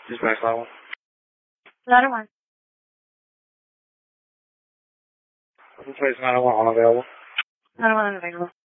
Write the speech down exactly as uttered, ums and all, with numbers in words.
Dispatch level. nine oh one. Place nine oh one unavailable. nine oh one unavailable.